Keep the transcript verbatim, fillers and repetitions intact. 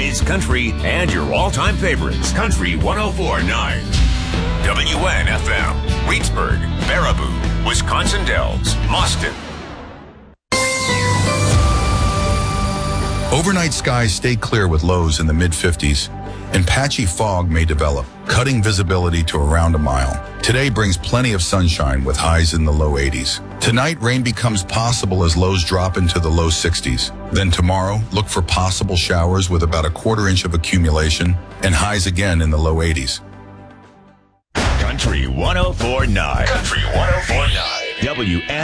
Today's country and your all-time favorites. Country one oh four point nine. W N F M. Reedsburg, Baraboo, Wisconsin Dells, Boston. Overnight skies stay clear with lows in the mid fifties, and patchy fog may develop, cutting visibility to around a mile. Today brings plenty of sunshine with highs in the low eighties. Tonight, rain becomes possible as lows drop into the low sixties. Then tomorrow, look for possible showers with about a quarter inch of accumulation and highs again in the low eighties. Country one oh four point nine. Country one oh four point nine. W N